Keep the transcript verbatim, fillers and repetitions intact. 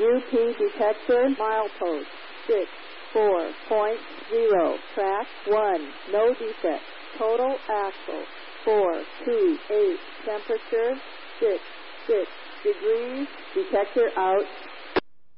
U P detector, milepost six four point zero, track one, no defect. Total axle four two eight, temperature six six degrees, detector out.